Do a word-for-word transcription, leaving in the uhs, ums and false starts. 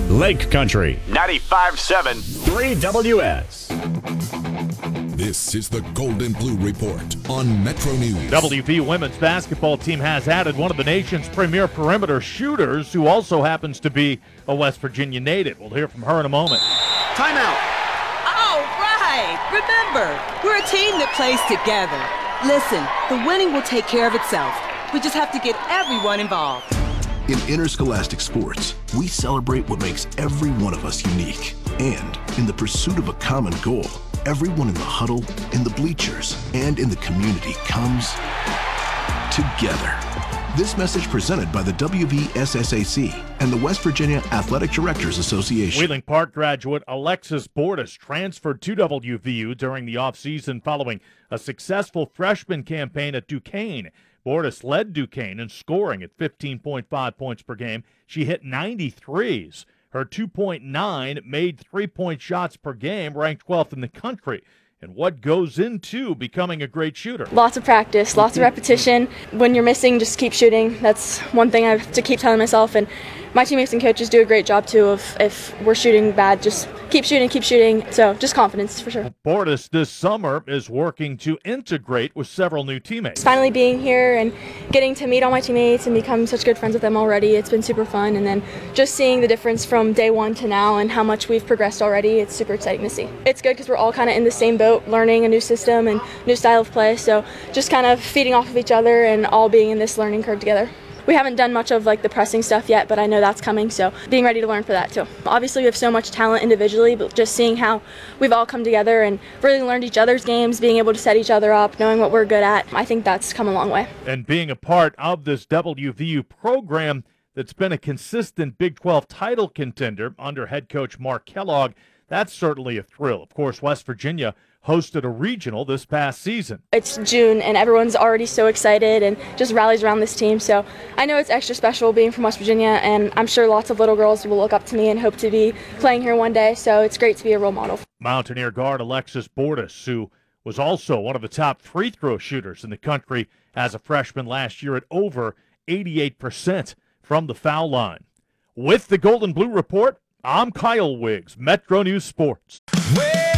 Lake Country. ninety-five point seven. three W S. This is the Golden Blue Report on Metro News. W V U women's basketball team has added one of the nation's premier perimeter shooters, who also happens to be a West Virginia native. We'll hear from her in a moment. Timeout. All right. Remember, we're a team that plays together. Listen, the winning will take care of itself. We just have to get everyone involved. In interscholastic sports, we celebrate what makes every one of us unique. And in the pursuit of a common goal, everyone in the huddle, in the bleachers, and in the community comes together. This message presented by the W V S S A C and the West Virginia Athletic Directors Association. Wheeling Park graduate Alexis Bordas transferred to W V U during the offseason following a successful freshman campaign at Duquesne. Bordas led Duquesne in scoring at fifteen point five points per game. She hit ninety-threes. Her two point nine made three-point shots per game, ranked twelfth in the country. And what goes into becoming a great shooter? Lots of practice, lots of repetition. When you're missing, just keep shooting. That's one thing I have to keep telling myself. And my teammates and coaches do a great job, too, of if we're shooting bad, just keep shooting, keep shooting. So just confidence, for sure. Bordas this summer is working to integrate with several new teammates. Finally being here and getting to meet all my teammates and become such good friends with them already, it's been super fun. And then just seeing the difference from day one to now and how much we've progressed already, it's super exciting to see. It's good because we're all kind of in the same boat, learning a new system and new style of play. So just kind of feeding off of each other and all being in this learning curve together. We haven't done much of like the pressing stuff yet, but I know that's coming, so being ready to learn for that too. Obviously we have so much talent individually, but just seeing how we've all come together and really learned each other's games, being able to set each other up, knowing what we're good at, I think that's come a long way. And being a part of this W V U program that's been a consistent Big twelve title contender under head coach Mark Kellogg, that's certainly a thrill. Of course, West Virginia hosted a regional this past season. It's June and everyone's already so excited and just rallies around this team. So I know it's extra special being from West Virginia, and I'm sure lots of little girls will look up to me and hope to be playing here one day. So it's great to be a role model. Mountaineer guard Alexis Bordas, who was also one of the top free throw shooters in the country as a freshman last year at over eighty-eight percent from the foul line. With the Golden Blue Report, I'm Kyle Wiggs, Metro News Sports. Well,